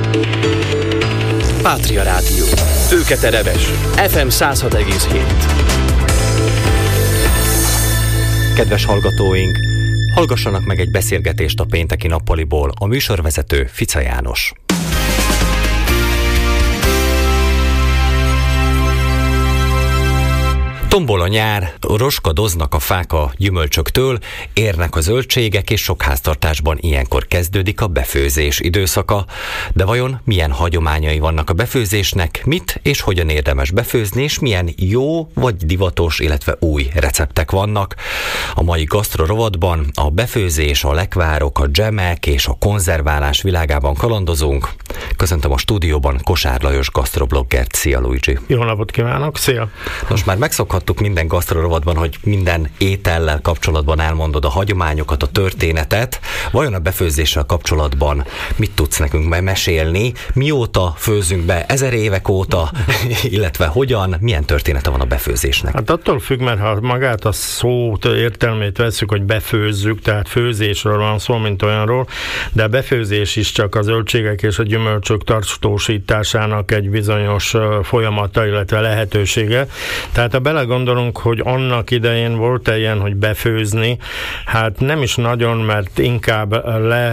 Pátria Rádió. Őketereves. FM 106,7. Kedves hallgatóink, hallgassanak meg egy beszélgetést a pénteki nappaliból. A műsorvezető Fica János. Tombol a nyár, roskadoznak a fák a gyümölcsöktől, érnek a zöldségek, és sok háztartásban ilyenkor kezdődik a befőzés időszaka. De vajon milyen hagyományai vannak a befőzésnek, mit és hogyan érdemes befőzni, és milyen jó vagy divatos, illetve új receptek vannak? A mai gasztro rovatban a befőzés, a lekvárok, a dzsemek és a konzerválás világában kalandozunk. Köszöntöm a stúdióban Kosár Lajos gasztrobloggert. Szia, Luigi! Jó napot kívánok! Szia! Most már megszokhattuk minden gasztrorovatban, hogy minden étellel kapcsolatban elmondod a hagyományokat, a történetet. Vajon a befőzéssel kapcsolatban mit tudsz nekünk mesélni? Mióta főzünk be? 1000 évek óta? Illetve hogyan? Milyen története van a befőzésnek? Hát attól függ, mert ha magát a szót értelmét vesszük, hogy befőzzük, tehát főzésről van szó, mint olyanról, de a befőzés is csak a zöldségek és a gyümölcsök tartósításának egy bizonyos folyamata, illetve lehetősége. Tehát ha belegondolunk, hogy annak idején volt ilyen, hogy befőzni, hát nem is nagyon, mert inkább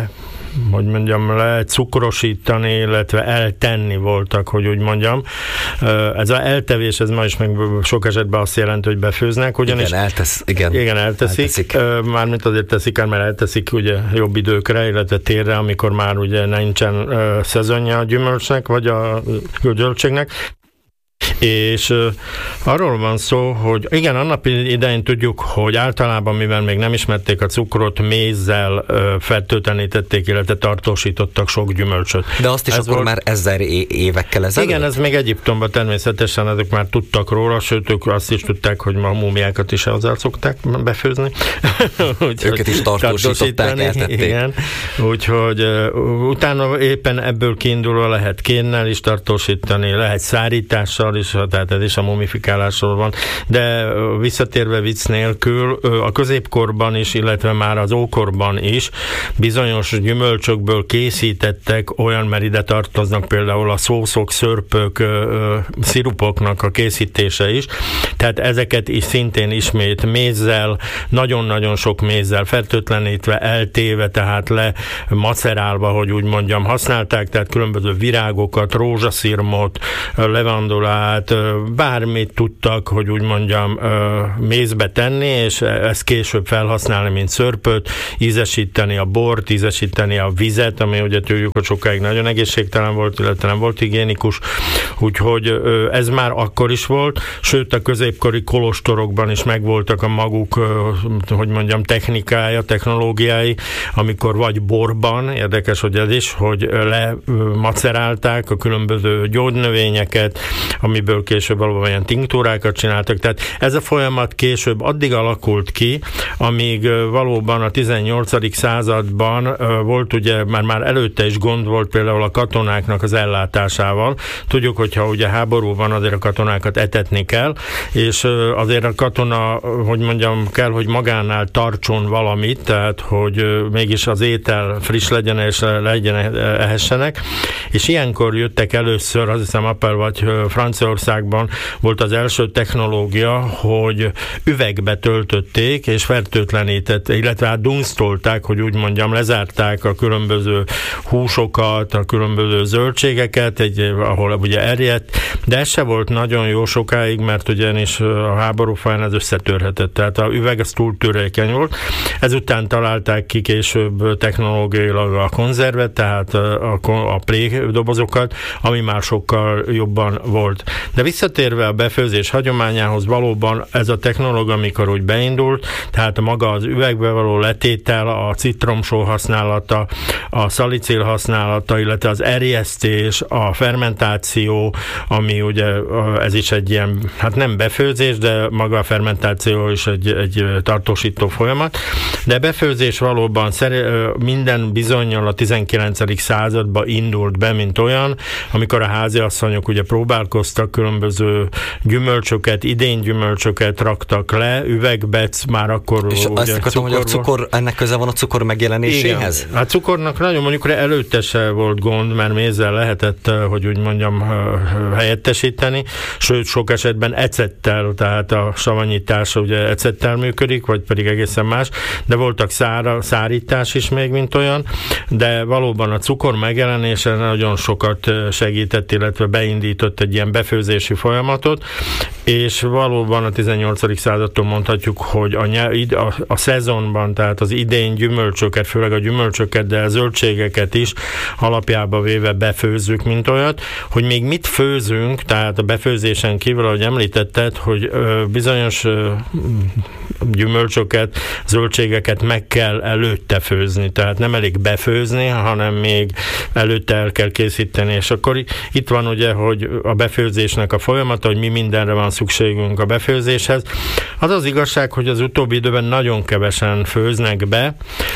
lecukrosítani, illetve eltenni voltak, hogy úgy mondjam. Ez az eltevés, ez ma is meg sok esetben azt jelenti, hogy befőznek. Ugyanis, igen, elteszik. Mármint azért teszik el, mert elteszik ugye jobb időkre, illetve térre, amikor már ugye nincsen szezonja a gyümölcsnek, vagy a zöldségnek. És arról van szó, hogy igen, annak idején tudjuk, hogy általában, mivel még nem ismerték a cukrot, mézzel fertőtlenítették, illetve tartósítottak sok gyümölcsöt. De azt is ez akkor volt, már 1000 évekkel ezelőtt? Igen, ez még Egyiptomban természetesen, ezek már tudtak róla, sőt, ők azt is tudták, hogy ma a múmiákat is hozzá szokták befőzni. Őket is tartósították, eltették. Igen, úgyhogy utána éppen ebből kiindulva lehet kénnel is tartósítani, lehet szárítással is, tehát ez is a mumifikálásról van, de visszatérve vicc nélkül, a középkorban is, illetve már az ókorban is bizonyos gyümölcsökből készítettek olyan, mert ide tartoznak például a szószok, szörpök, szirupoknak a készítése is, tehát ezeket is szintén ismét mézzel, nagyon-nagyon sok mézzel fertőtlenítve, eltéve, tehát macerálva, hogy úgy mondjam, használták, tehát különböző virágokat, rózsaszirmot, levandulát, bármit tudtak, hogy úgy mondjam, mézbe tenni, és ezt később felhasználni, mint szörpöt, ízesíteni a bort, ízesíteni a vizet, ami ugye tudjuk, hogy sokáig nagyon egészségtelen volt, illetve nem volt higiénikus, úgyhogy ez már akkor is volt, sőt a középkori kolostorokban is megvoltak a maguk, hogy mondjam, technológiái, amikor vagy borban, érdekes, hogy ez is, hogy lemacerálták a különböző gyógynövényeket, amiből később valóban ilyen tinktúrákat csináltak. Tehát ez a folyamat később addig alakult ki, amíg valóban a 18. században volt ugye, már előtte is gond volt például a katonáknak az ellátásával. Tudjuk, hogyha ugye háború van, azért a katonákat etetni kell, és azért a katona, hogy mondjam, kell, hogy magánál tartson valamit, tehát, hogy mégis az étel friss legyen, és ehessenek. És ilyenkor jöttek először, azt hiszem Appel vagy Franciaországban volt az első technológia, hogy üvegbe töltötték és fertőtlenített, illetve dunsztolták, hogy úgy mondjam, lezárták a különböző húsokat, a különböző zöldségeket, ahol ugye erjedt, de ez se volt nagyon jó sokáig, mert ugyanis a háború folyamán ez összetörhetett, tehát a üveg az túl törékeny volt. Ezután találták ki később technológiailag a konzervet, tehát a plé dobozokat, ami már sokkal jobban volt. De visszatérve a befőzés hagyományához, valóban ez a technológia, amikor úgy beindult, tehát maga az üvegbe való letétel, a citromsó használata, a szalicil használata, illetve az erjesztés, a fermentáció, ami ugye ez is egy ilyen, hát nem befőzés, de maga a fermentáció is egy tartósító folyamat. De befőzés valóban minden bizonnyal a 19. században indult be, mint olyan, amikor a háziasszonyok ugye próbálkoztak voltak, különböző gyümölcsöket, idénygyümölcsöket raktak le, üvegbe, már akkor és azt akartam, hogy a cukor, ennek köze van a cukor megjelenéséhez? Igen. A cukornak nagyon mondjuk előtte se volt gond, mert mézzel lehetett, hogy úgy mondjam, helyettesíteni, sőt sok esetben ecettel, tehát a savanyítás ugye ecettel működik, vagy pedig egészen más, de voltak szárítás is még, mint olyan, de valóban a cukor megjelenése nagyon sokat segített, illetve beindított egy ilyen befőzési folyamatot, és valóban a 18. századtól mondhatjuk, hogy a szezonban, tehát az idén gyümölcsöket, főleg a gyümölcsöket, de a zöldségeket is alapjába véve befőzzük, mint olyat, hogy még mit főzünk, tehát a befőzésen kívül, ahogy említetted, hogy bizonyos gyümölcsöket, zöldségeket meg kell előtte főzni, tehát nem elég befőzni, hanem még előtte el kell készíteni, és akkor itt van ugye, hogy a befőzésnek a folyamata, hogy mi mindenre van szükségünk a befőzéshez. Az az igazság, hogy az utóbbi időben nagyon kevesen főznek be.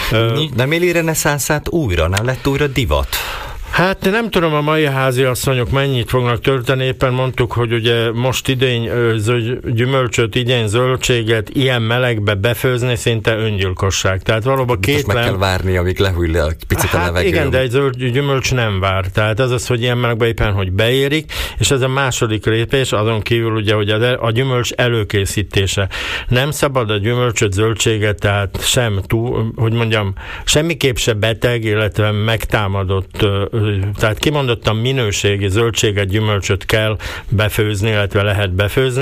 Nem éli reneszánszát újra? Nem lett újra divat? Hát nem tudom, a mai háziasszonyok mennyit fognak tölteni, éppen mondtuk, hogy ugye most idén gyümölcsöt, idén zöldséget ilyen melegbe befőzni szinte öngyilkosság. Tehát valóban most meg kell várni, amíg lehűl egy picit a levegő. Igen, de egy gyümölcs nem vár. Tehát az, hogy ilyen melegbe éppen, hogy beérik, és ez a második lépés, azon kívül ugye, hogy a gyümölcs előkészítése. Nem szabad a gyümölcsöt, zöldséget, tehát sem túl, hogy mondjam, semmiképp se beteg, illetve megtámadott, tehát kimondottan minőségi zöldséget, gyümölcsöt kell befőzni, illetve lehet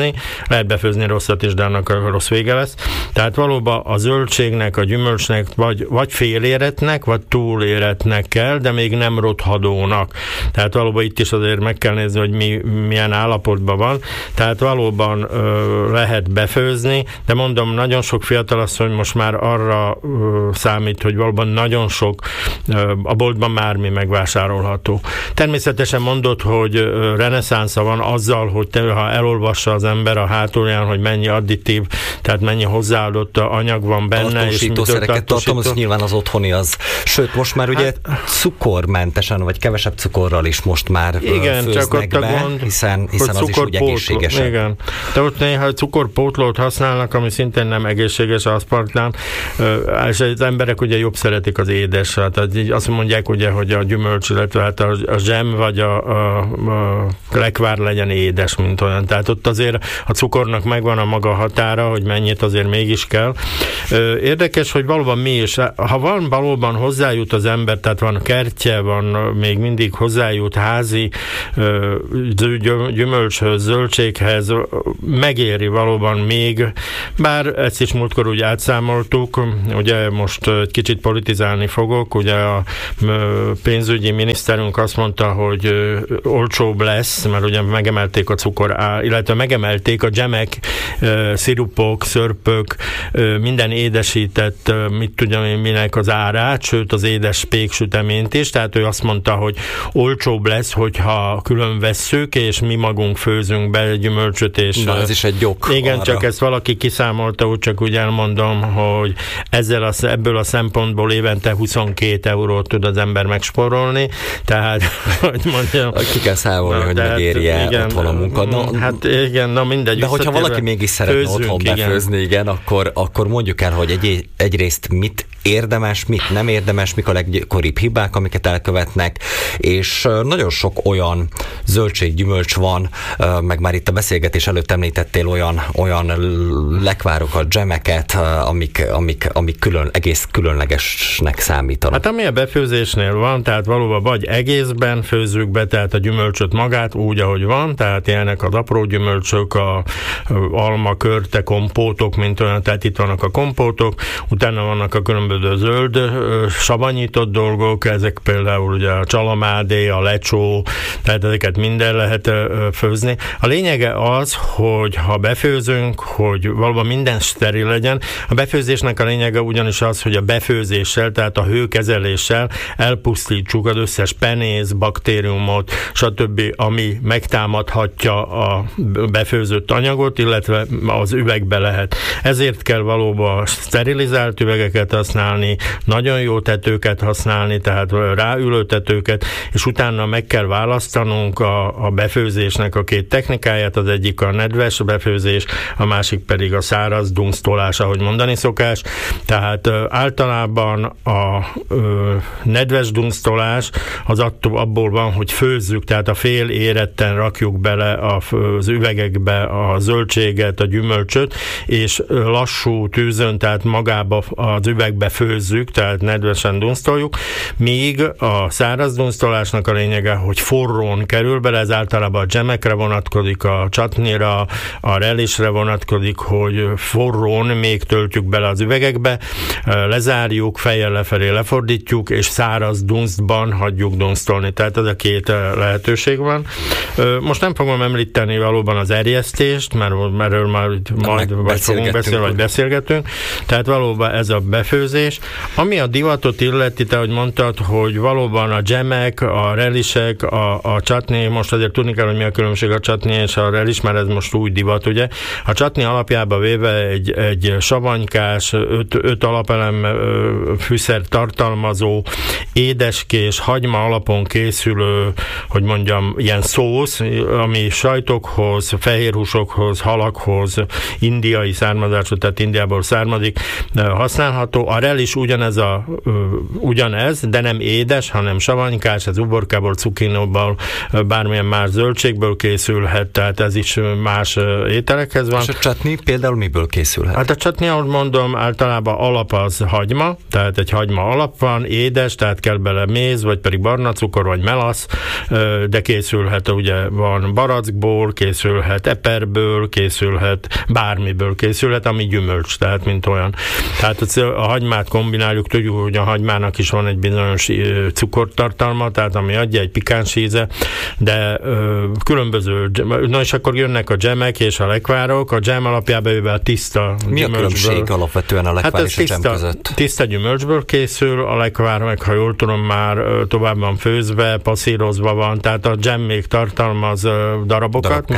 befőzni rosszat is, de annak a rossz vége lesz. Tehát valóban a zöldségnek, a gyümölcsnek vagy féléretnek, vagy túléretnek kell, de még nem rothadónak. Tehát valóban itt is azért meg kell nézni, hogy milyen állapotban van. Tehát valóban lehet befőzni, de mondom, nagyon sok fiatalasszony most már arra számít, hogy valóban nagyon sok a boltban már mi megvásárolható. Természetesen mondod, hogy reneszánsza van azzal, hogy ha elolvassa az ember a hátulján, hogy mennyi additív, tehát mennyi hozzáadott anyag van benne. Tartósítószereket tartalmaz, nyilván az otthoni az. Sőt, most már ugye cukormentesen, vagy kevesebb cukorral is most már főznek be, hiszen az is úgy egészségesebb. Igen. De ott néha cukorpótlót használnak, ami szintén nem egészséges, aszpartán, és az emberek ugye jobb szeretik az édes. Tehát azt mondják ugye, hogy a gyümölcs, illetve hát a zsem vagy a lekvár legyen édes, mint olyan. Tehát ott azért a cukornak megvan a maga határa, hogy mennyit azért mégis kell. Érdekes, hogy valóban mi is, ha van valóban hozzájut az ember, tehát van kertje, van még mindig hozzájut házi gyümölcshöz, zöldséghez, megéri valóban még, bár ezt is múltkor úgy átszámoltuk, ugye most egy kicsit politizálni fogok, ugye a pénzügyi miniszterünk azt mondta, hogy olcsóbb lesz, mert ugye megemelték a cukor, illetve megemelték a dzsemek, szirupok, szörpök, minden édesített, mit tudjam én minek az árát, sőt az édes péksüteményt is, tehát ő azt mondta, hogy olcsóbb lesz, hogyha külön vesszük, és mi magunk főzünk be gyümölcsöt, és... Na, ez is egy jog. Igen, arra. Csak ezt valaki kiszámolta, úgy csak úgy elmondom, hogy ebből a szempontból évente 22 eurót tud az ember megspórolni, tehát, hogy mondjam... Ki kell számolni, hogy megéri-e otthon a munka. Hát igen, mindegy. De hogyha valaki mégis szeretne otthon befőzni, igen, akkor mondjuk el, hogy egyrészt mit érdemes, mit nem érdemes, mik a leggyakoribb hibák, amiket elkövetnek, és nagyon sok olyan zöldséggyümölcs van, meg már itt a beszélgetés előtt említettél olyan lekvárokat, dzsemeket, amik egész különlegesnek számítanak. Hát ami a befőzésnél van, tehát valóban vagy egészben főzzük be, tehát a gyümölcsöt magát úgy, ahogy van, tehát ilyenek az apró gyümölcsök, a alma, körte, kompótok, mint olyan, tehát itt vannak a kompótok, utána vannak a különböző zöld, savanyított dolgok, ezek például ugye a csalamádé, a lecsó, tehát ezeket minden lehet főzni. A lényege az, hogy ha befőzünk, hogy valóban minden steril legyen. A befőzésnek a lényege ugyanis az, hogy a befőzéssel, tehát a hőkezeléssel elpusztítsuk az összes penész, baktériumot, stb., ami megtámadhatja a befőzött anyagot, illetve az üvegbe lehet. Ezért kell valóban sterilizált üvegeket használni, nagyon jó tetőket használni, tehát ráülő tetőket, és utána meg kell választanunk a befőzésnek a két technikáját, az egyik a nedves befőzés, a másik pedig a száraz dunsztolás, ahogy mondani szokás. Tehát általában a nedves dunsztolás az abból van, hogy főzzük, tehát a fél éretten rakjuk bele az üvegekbe a zöldséget, a gyümölcsöt, és lassú tűzön, tehát magába az üvegbe főzzük, tehát nedvesen dunsztoljuk, míg a száraz dunsztolásnak a lényege, hogy forrón kerül bele, ez általában a dzsemekre vonatkozik, a csatnira, a relisre vonatkozik, hogy forrón még töltjük bele az üvegekbe, lezárjuk, fejjel lefelé lefordítjuk, és száraz dunsztban hagyjuk dunsztolni. Tehát ez a két lehetőség van. Most nem fogom említeni valóban az erjesztést, mert erről majd fogunk beszélni, vagy beszélgetünk. Tehát valóban ez a befőzés. Ami a divatot illeti, te, hogy mondtad, hogy valóban a dzsemek, a relisek, a csatni, most azért tudni kell, hogy mi a különbség a csatni és a relis, mert ez most új divat, ugye. A csatni alapjába véve egy savanykás, 5 alapelem fűszer tartalmazó, édeskés, hagyma alapon készülő, hogy mondjam, ilyen szósz, ami sajtokhoz, fehérhúsokhoz, halakhoz, indiai származású, tehát Indiából származik, használható. A relis ugyanez, de nem édes, hanem savanykás, ez uborkából, cukinóból, bármilyen más zöldségből készülhet, tehát ez is más ételekhez van. És a csatni például miből készülhet? Hát a csatni, ahogy mondom, általában alap az hagyma, tehát egy hagyma alap van, édes, tehát kell bele méz, vagy pedig barna cukor, vagy melasz, de készülhet, ugye van barackból, készülhet eperből, készülhet bármiből készülhet, ami gyümölcs, tehát mint olyan. Tehát a hagymát kombináljuk, tudjuk, hogy a hagymának is van egy bizonyos cukortartalma, tehát ami adja egy pikáns íze, de különböző, na és akkor jönnek a dzsemek és a lekvárok, a dzsem alapjában ővel a tiszta Mi a különbség alapvetően a lekvár és a dzsem között? Tiszta gyümölcsből készül, a lekvár meg, ha jól tudom, már tovább van főzve, passzírozva van, tehát a dzsem még tartalmaz darabokat.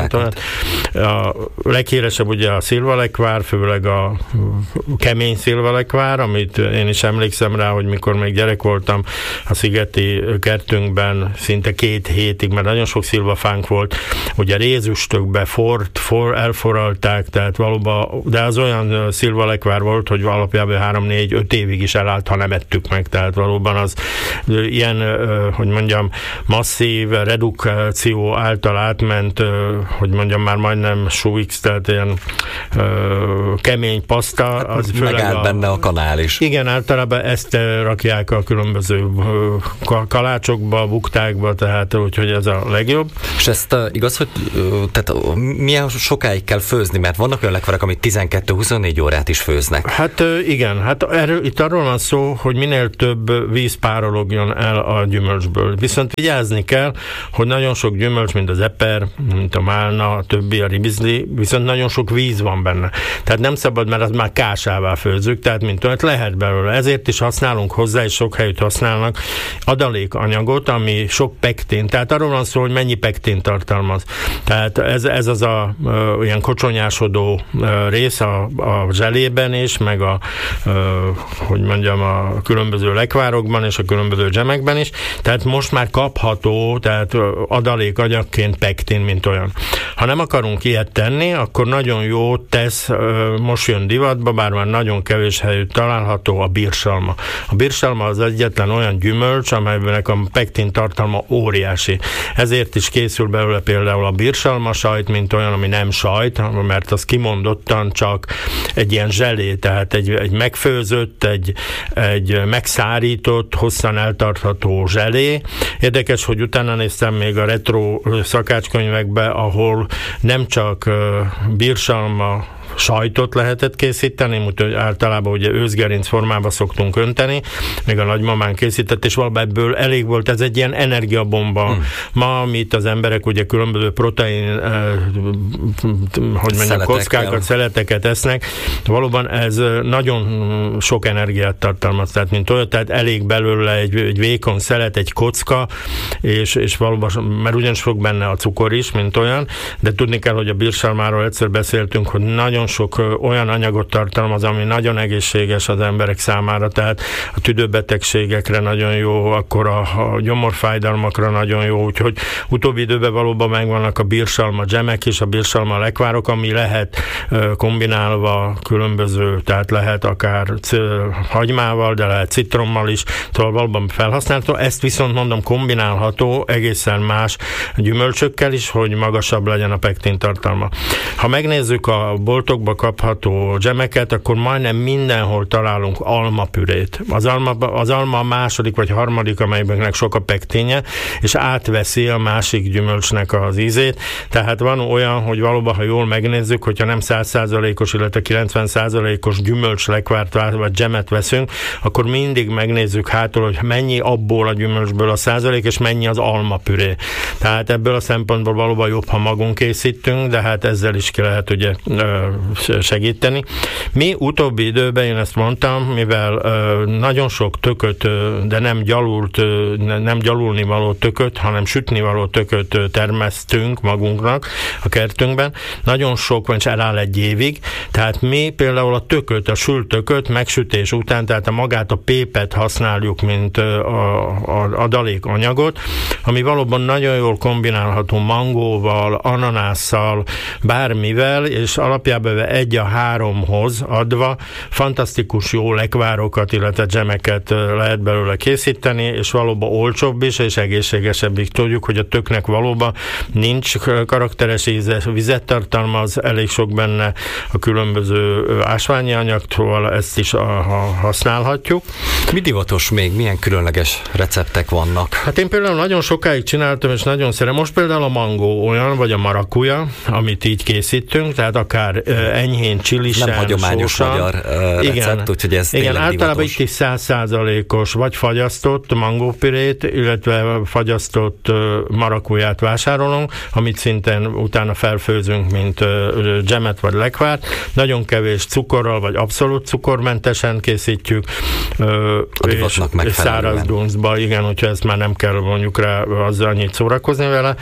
A leghíresebb ugye a szilvalekvár, főleg a kemény szilvalekvár, amit én is emlékszem rá, hogy mikor még gyerek voltam, a szigeti kertünkben szinte 2 hétig, mert nagyon sok szilvafánk volt, ugye rézüstökbe elforralták, tehát valóban, de az olyan szilvalekvár volt, hogy alapjában 3-4-5 évig is elállt, ha nem ettük meg, tehát valóban az ilyen, hogy mondjam, masszív redukció által átment, hogy mondjam, már majdnem súix, tehát ilyen kemény paszta, az főleg megállt benne a kanál is. Igen, általában ezt rakják a különböző kalácsokba, buktákba, tehát úgyhogy ez a legjobb. És ezt igaz, hogy tehát milyen sokáig kell főzni, mert vannak olyan lekvárok, amit 12-24 órát is főznek. Hát igen, hát itt arról van szó, hogy minél több víz párologjon el a gyümölcsből. Viszont vigyázni kell, hogy nagyon sok gyümölcs, mint az eper, mint a málna, a többi, a ribizli, viszont nagyon sok víz van benne. Tehát nem szabad, mert az már kásává főzzük, tehát mint olyan, lehet belőle. Ezért is használunk hozzá, és sok helyütt használnak adalékanyagot, ami sok pektin. Tehát arról van szó, hogy mennyi pektin tartalmaz. Tehát ez az a ilyen kocsonyásodó rész a zselében is, meg hogy mondjam, a különböző lekvárokban és a különböző dzsemekben is. Tehát most már kapható, tehát adalékanyagként pektin, mint olyan. Ha nem akarunk ilyet tenni, akkor nagyon jó tesz, most jön divatba, bár már nagyon kevés helyütt található, a birsalma. A birsalma az egyetlen olyan gyümölcs, amelynek a pektin tartalma óriási. Ezért is készül belőle például a birsalma sajt, mint olyan, ami nem sajt, mert az kimondottan csak egy ilyen zselé, tehát egy megfőzött, egy megszárított, hosszan eltartható zselé. Érdekes, hogy utána néztem még a retro szakácskönyvekbe, ahol nem csak birsalma sajtot lehetett készíteni, úgyhogy általában ugye őszgerinc formába szoktunk önteni, még a nagymamán készített, és valóban ebből elég volt, ez egy ilyen energiabomba. Ma, amit az emberek ugye különböző protein, hogy mondjam, kockákat, szeleteket esznek, valóban ez nagyon sok energiát tartalmaz, tehát mint olyan, tehát elég belőle egy vékony szelet, egy kocka, és valóban, mert ugyanis fog benne a cukor is, mint olyan, de tudni kell, hogy a birsalmáról egyszer beszéltünk, hogy nagyon nagyon sok olyan anyagot tartalmaz, ami nagyon egészséges az emberek számára, tehát a tüdőbetegségekre nagyon jó, akkor a gyomorfájdalmakra nagyon jó, úgyhogy utóbbi időben valóban megvannak a birsalma dzsemek és a birsalma lekvárok, ami lehet kombinálva különböző, tehát lehet akár hagymával, de lehet citrommal is, szóval valóban felhasználható. Ezt viszont mondom kombinálható egészen más gyümölcsökkel is, hogy magasabb legyen a pektin tartalma. Ha megnézzük a boltokba kapható dzsemeket, akkor majdnem mindenhol találunk almapürét. Az alma a második vagy harmadik, amelyeknek sok a pektinje, és átveszi a másik gyümölcsnek az ízét. Tehát van olyan, hogy valóban, ha jól megnézzük, hogyha nem 100%-os, illetve 90%-os gyümölcslekvárt vagy dzsemet veszünk, akkor mindig megnézzük hátul, hogy mennyi abból a gyümölcsből a százalék, és mennyi az almapüré. Tehát ebből a szempontból valóban jobb, ha magunk készítünk, de hát ezzel is ki lehet ugye segíteni. Mi utóbbi időben, én ezt mondtam, mivel nagyon sok tököt, de nem gyalulni való tököt, hanem sütni való tököt termesztünk magunknak a kertünkben. Nagyon sok van, és eláll egy évig. Tehát mi például a tököt, a sült tököt megsütés után, tehát magát a pépet használjuk, mint a adalékanyagot, ami valóban nagyon jól kombinálható mangóval, ananásszal, bármivel, és alapjában 1:3-hoz adva fantasztikus jó lekvárokat, illetve dzsemeket lehet belőle készíteni, és valóban olcsóbb is, és egészségesebb is. Tudjuk, hogy a töknek valóban nincs karakteres íze, vizet tartalmaz, elég sok benne a különböző ásványi anyagtól, ezt is használhatjuk. Mi divatos még? Milyen különleges receptek vannak? Hát én például nagyon sokáig csináltam, és nagyon szeretem. Most például a mangó olyan, vagy a marakuja, amit így készítünk, tehát akár enyhén csillisen, nem hagyományos sósan. Magyar recept, úgyhogy ez igen, tényleg általában divatos. itt is 100%-os vagy fagyasztott mangópürét, illetve fagyasztott marakuját vásárolunk, amit szintén utána felfőzünk, mint dzsemet vagy lekvárt. Nagyon kevés cukorral, vagy abszolút cukormentesen készítjük. És száraz duncba, igen, hogyha ezt már nem kell mondjuk rá azzal annyit szórakozni vele.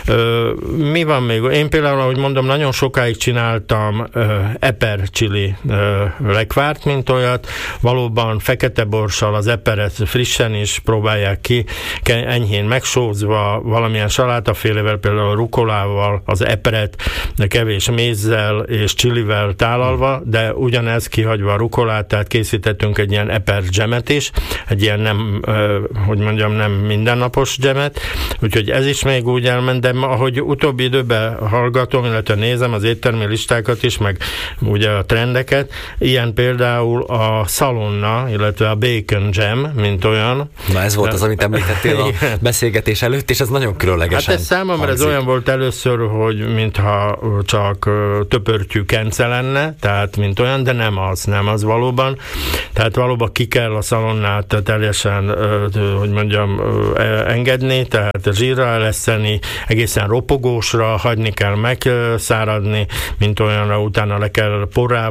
Mi van még? Én például, ahogy mondom, nagyon sokáig csináltam eper chili lekvárt, mint olyat. Valóban fekete borssal az eperet frissen is próbálják ki, enyhén megsózva, valamilyen salátafélével, például rukolával, az eperet kevés mézzel és chilivel tálalva, de ugyanez kihagyva a rukolát, tehát készítettünk egy ilyen eper dzsemet is, egy ilyen nem, hogy mondjam, nem mindennapos dzsemet, úgyhogy ez is még úgy elment, de ahogy utóbbi időben hallgatom, illetve nézem az éttermi listákat is, meg ugye a trendeket, ilyen például a szalonna, illetve a bacon jam, mint olyan. Na ez volt az, amit említettél a beszélgetés előtt, és ez nagyon különlegesen Hát ez számomra ez olyan volt először, hogy mintha csak töpörtyű kence lenne, tehát mint olyan, de nem az valóban. Tehát valóban ki kell a szalonnát teljesen, hogy mondjam, engedni, tehát zsírra eleszteni, egészen ropogósra hagyni kell megszáradni, mint olyanra, utána le kell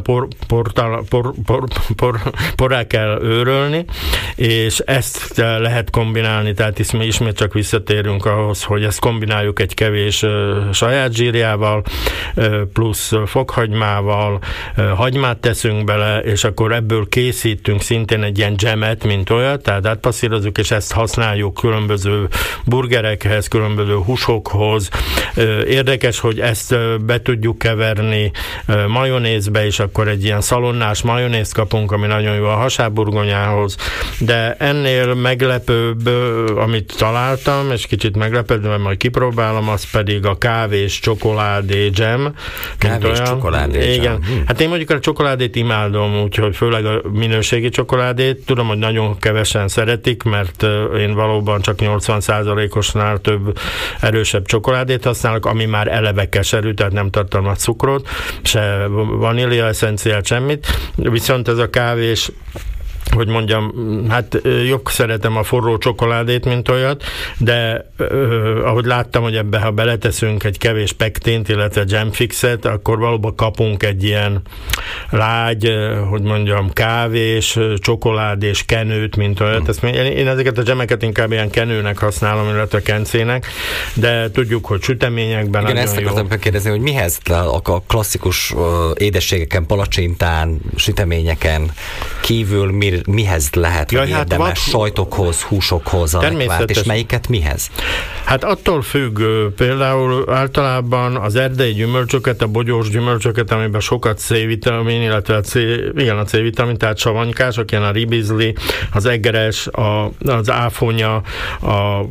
porrá kell őrölni, és ezt lehet kombinálni, tehát ismét csak visszatérünk ahhoz, hogy ezt kombináljuk egy kevés saját zsírjával, plusz fokhagymával, hagymát teszünk bele, és akkor ebből készítünk szintén egy ilyen dzsemet, mint olyat, tehát átpasszírozzuk, és ezt használjuk különböző burgerekhez, különböző húsokhoz. Érdekes, hogy ezt be tudjuk keverni majonézbe, és akkor egy ilyen szalonnás majonézt kapunk, ami nagyon jó a hasábburgonyához, de ennél meglepőbb, amit találtam, és kicsit meglepődve, mert majd kipróbálom, az pedig a kávés csokoládé dzsem. Kávés csokoládé igen. Hát én mondjuk a csokoládét imádom, úgyhogy főleg a minőségi csokoládét. Tudom, hogy nagyon kevesen szeretik, mert én valóban csak 80%-osnál több erősebb csokoládét használok, ami már eleve keserű, tehát nem tartalmaz cukrot, se vanília eszenciát, semmit. Viszont ez a kávés hogy mondjam, hát jobb szeretem a forró csokoládét, mint olyat, de ahogy láttam, hogy ebbe, ha beleteszünk egy kevés pektént, illetve jamfixet, akkor valóban kapunk egy ilyen lágy, hogy mondjam, kávés, csokoládés kenőt, mint olyat. Én ezeket a dzsemeket inkább ilyen kenőnek használom, illetve kencének, de tudjuk, hogy süteményekben igen, nagyon ezt jó. akartam kérdezni, hogy mihez a klasszikus édességeken, palacsintán, süteményeken kívül mihez lehet, hogy érdemes sajtokhoz, húsokhoz a lekvárt, és melyiket mihez? Hát attól függ, például általában az erdei gyümölcsöket, a bogyós gyümölcsöket, amiben sokat C-vitamin, illetve a C-vitamin, tehát savanykások, ilyen a ribizli, az egeres, az áfonya, a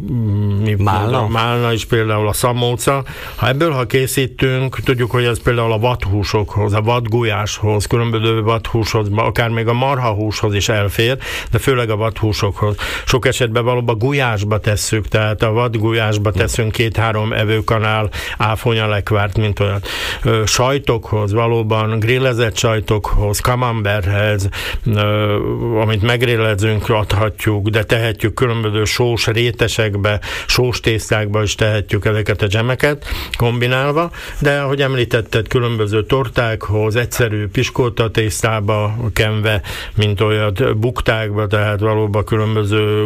málna is például, a szamóca. Ha készítünk, tudjuk, hogy ez például a vadhúsokhoz, a vadgulyáshoz, különböző vadhúshoz, akár még a marhahúshoz is elfér, de főleg a vadhúsokhoz. Sok esetben valóban gulyásba tesszük, tehát a vadgulyásba teszünk 2-3 evőkanál áfonyalekvárt, mint olyan. Sajtokhoz, valóban grillezett sajtokhoz, camemberthez, amit megrillezünk, adhatjuk, de tehetjük különböző sós rétesekbe, sós tésztákba is tehetjük ezeket a dzsemeket kombinálva, de ahogy említetted, különböző tortákhoz, egyszerű piskóta tésztába kenve, mint olyat buktákba, tehát valóban különböző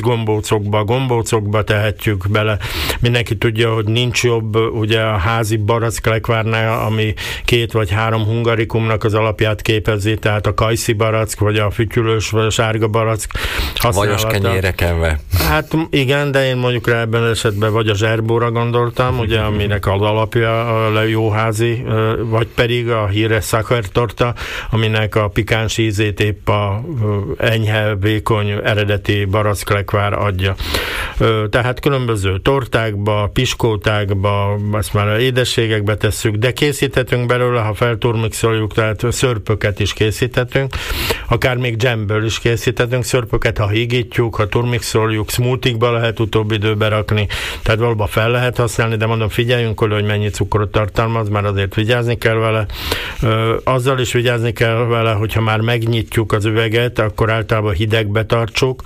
gombócokba tehetjük bele. Mindenki tudja, hogy nincs jobb ugye a házi baracklekvárnál, ami 2 vagy 3 hungarikumnak az alapját képezi, tehát a kajszi barack, vagy a fütyülős, vagy a sárga barack használata. Vajos kenyérre kenve. Hát igen, de én mondjuk rá ebben az esetben vagy a zserbóra gondoltam, ugye, aminek az alapja a jó házi, vagy pedig a híres szakertorta, aminek a pikáns ízét épp a enyhe, vékony, eredeti baracklekvár adja. Tehát különböző tortákba, piskótákba, ezt már édességekbe tesszük, de készíthetünk belőle, ha felturmixoljuk, tehát szörpöket is készíthetünk, akár még dzsemből is készíthetünk szörpöket, ha hígítjuk, ha turmixoljuk, smoothie-ba lehet utóbbi időbe rakni, tehát valóban fel lehet használni, de mondom, figyeljünk oda, hogy mennyi cukrot tartalmaz, mert azért vigyázni kell vele. Azzal is vigyázni kell vele, hogyha már megnyitjuk az üveget, akkor általában hidegbe tartsuk,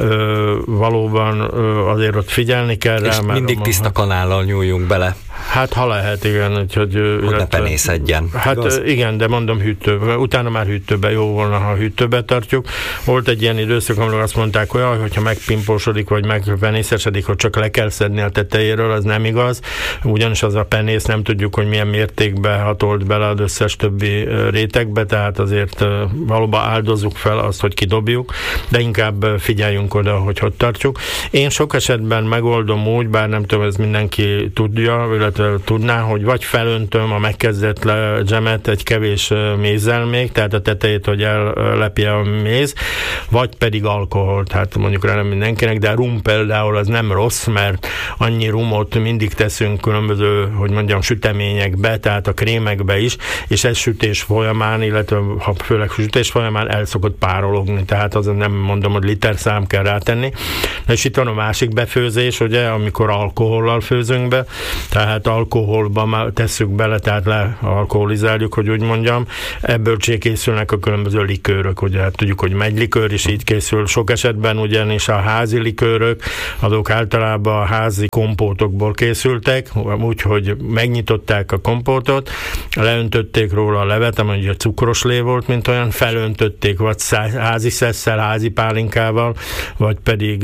valóban azért ott figyelni kell rá. És mindig tiszta kanállal nyúljunk bele. Hát ha lehet, igen. Hogy ne penészedjen. Hát igaz? Igen, de mondom hűtőbe. Utána már hűtőbe jó volna, ha hűtőbe tartjuk. Volt egy ilyen időszak, amikor azt mondták, hogyha megpimpósodik, vagy megpenészesedik, hogy csak le kell szedni a tetejéről, az nem igaz. Ugyanis az a penész, nem tudjuk, hogy milyen mértékben hatolt bele az összes többi rétegbe, tehát azért valóban áldozzuk fel azt, hogy kidobjuk, de inkább figyeljünk oda, hogy tartjuk. Én sok esetben megoldom úgy, bár nem tudom, ez mindenki tudja, illetve tudná, hogy vagy felöntöm a megkezdett dzsemet egy kevés mézzel még, tehát a tetejét, hogy ellepje a méz, vagy pedig alkohol, tehát mondjuk rá nem mindenkinek, de rum például az nem rossz, mert annyi rumot mindig teszünk különböző, hogy mondjam, süteményekbe, tehát a krémekbe is, és ez sütés folyamán, illetve ha főleg sütés folyamán el szokott párologni, tehát azon nem mondom, hogy literszám kell rátenni. És itt van a másik befőzés, ugye, amikor alkohollal főzünk be, tehát alkoholba tesszük bele, tehát alkoholizáljuk, hogy úgy mondjam. Ebből készülnek a különböző likőrök, ugye, hát tudjuk, hogy megylikőr is így készül. Sok esetben ugyanis a házi likőrök, azok általában a házi kompótokból készültek, úgyhogy megnyitották a kompótot, leöntötték róla a levet, ami ugye cukros lé volt, mint olyan, felöntötték vagy házi szesszel, házi pálinkával, vagy pedig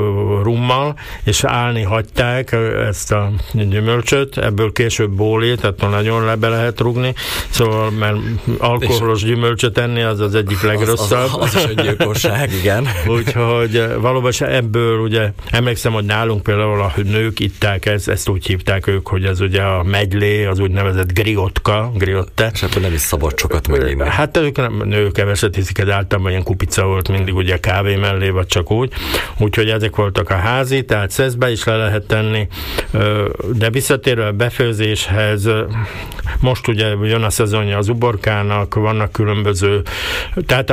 rummal, és állni hagyták ezt a gyümölcsöt, ebből később bólét, tehát nagyon be lehet rugni, szóval, mert alkoholos gyümölcsöt enni az az egyik legrosszabb. Az is egy gyilkosság, igen. Úgyhogy valóban ebből ugye, emlékszem, hogy nálunk például a nők itták, ezt úgy hívták ők, hogy ez ugye a megylé, az úgynevezett griotte. És ebből nem is szabad sokat meginni. Hát ők nők keveset hiszik, de általában ilyen kupica volt mindig ugye kávé mellé, vagy csak úgy. Úgyhogy ezek voltak a házi, tehát szeszbe is le lehet tenni, de visszatérve a befőzéshez, most ugye jön a szezonja az uborkának, vannak különböző, tehát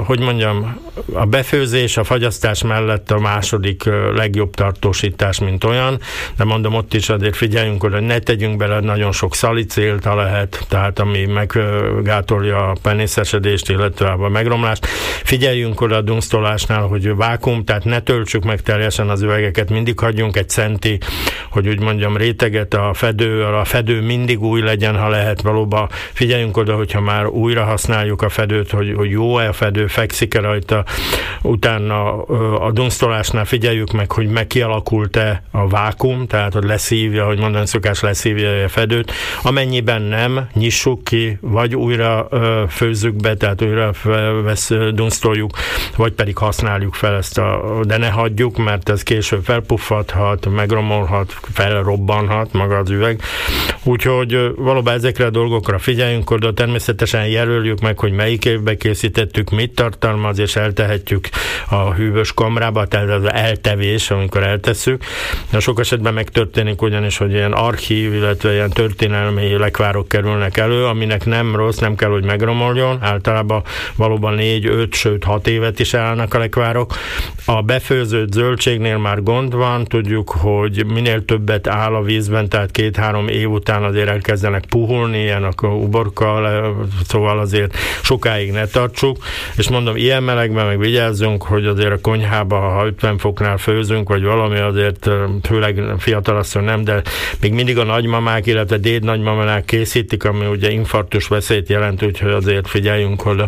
a befőzés, a fagyasztás mellett a második legjobb tartósítás, mint olyan, de mondom, ott is azért figyeljünk, hogy ne tegyünk bele nagyon sok szalicélt, ha lehet, tehát ami meggátolja a penészesedést, illetve a megromlást. Figyeljünk oda a dunsztolásnál, hogy vákuum, tehát ne töltsük meg teljesen az üvegeket, mindig hagyjunk egy centi, hogy úgy mondjam, réteget a fedő mindig új legyen, ha lehet, valóban figyeljünk oda, hogyha már újra használjuk a fedőt, hogy jó-e a fedő, fekszik-e rajta, utána a dunsztolásnál figyeljük meg, hogy kialakult-e a vákuum, tehát hogy leszívja, hogy mondani szokás, leszívja a fedőt. Amennyiben nem, nyissuk ki, vagy újra főzzük be, tehát újra dunsztoljuk, vagy pedig használjuk fel ezt de ne hagyjuk, mert ez később felpuffadhat, megromolhat, felrobbanhat maga az üveg. Úgyhogy valóban ezekre a dolgokra figyeljünk oda, természetesen jelöljük meg, hogy melyik évben készítettük, mit tartalmaz, és eltehetjük a hűvös kamrába, tehát az eltevés, amikor eltesszük. De sok esetben megtörténik ugyanis, hogy ilyen archív, illetve ilyen történelmi lekvárok kerülnek elő, aminek nem rossz, nem kell, hogy megromoljon. Általában valóban 4, 5, sőt 6 évet is állnak a lekvárok. A befőzött zöldségnél már gond van, tudjuk, hogy minél többet áll a vízben, tehát 2-3 év után azért elkezdenek puhulni, ilyen a uborka, szóval azért sokáig ne tartsuk, és mondom, ilyen melegben meg vigyázzunk, hogy azért a konyhába, ha 50 foknál főzünk, vagy valami, azért főleg fiatalasszony nem, de még mindig a nagymamák, illetve dédnagymamák készítik, ami ugye infarktus veszélyt jelent, úgyhogy azért figyeljünk oda.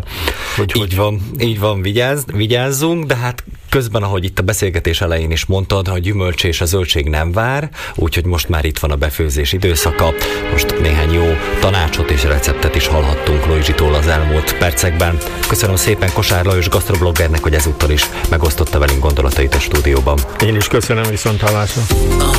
Így van, vigyázzunk, de hát közben, ahogy itt a beszélgetés elején is mondtad, a gyümölcs és a zöldség nem vár, úgyhogy most már itt van a befőzés időszaka. Most néhány jó tanácsot és receptet is hallhattunk Loizsitól az elmúlt percekben. Köszönöm szépen Kosár Lajos gasztrobloggernek, hogy ezúttal is megosztotta velünk gondolatait a stúdióban. Én is köszönöm, viszont hallásra.